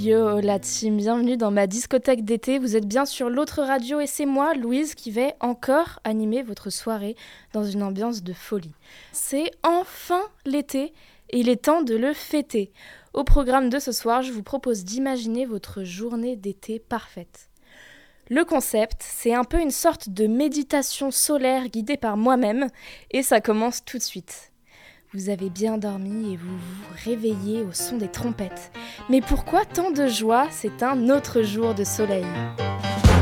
Yo la team, bienvenue dans ma discothèque d'été. Vous êtes bien sur l'autre radio et c'est moi, Louise, qui vais encore animer votre soirée dans une ambiance de folie. C'est enfin l'été et il est temps de le fêter. Au programme de ce soir, je vous propose d'imaginer votre journée d'été parfaite. Le concept, c'est un peu une sorte de méditation solaire guidée par moi-même et ça commence tout de suite. Vous avez bien dormi et vous vous réveillez au son des trompettes. Mais pourquoi tant de joie? C'est un autre jour de soleil.